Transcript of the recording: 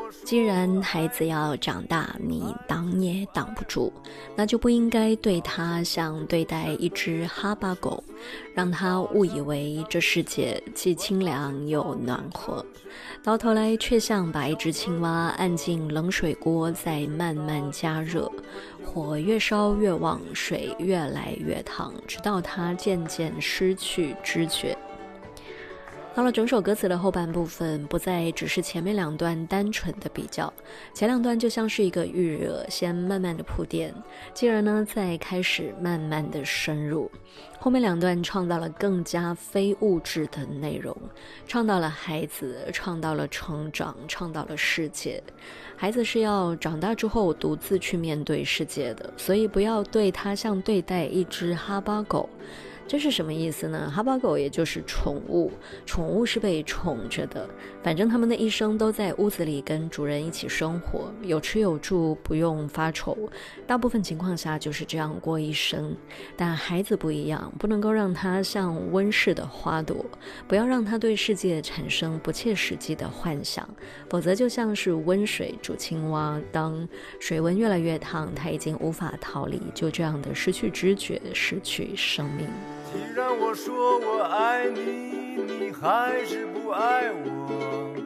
既然孩子要长大，你挡也挡不住，那就不应该对他像对待一只哈巴狗，让他误以为这世界既清凉又暖和，到头来却像把一只青蛙按进冷水锅再慢慢加热，火越烧越旺，水越来越烫，直到它渐渐失去知觉。到了整首歌词的后半部分，不再只是前面两段单纯的比较，前两段就像是一个预热，先慢慢的铺垫，继而呢再开始慢慢的深入。后面两段唱到了更加非物质的内容，唱到了孩子，唱到了成长，唱到了世界。孩子是要长大之后独自去面对世界的，所以不要对他像对待一只哈巴狗。这是什么意思呢？哈巴狗也就是宠物，宠物是被宠着的，反正他们的一生都在屋子里跟主人一起生活，有吃有住，不用发愁，大部分情况下就是这样过一生。但孩子不一样，不能够让他像温室的花朵，不要让他对世界产生不切实际的幻想，否则就像是温水煮青蛙，当水温越来越烫，他已经无法逃离，就这样的失去知觉，失去生命。 既然我说我爱你，你还是不爱我，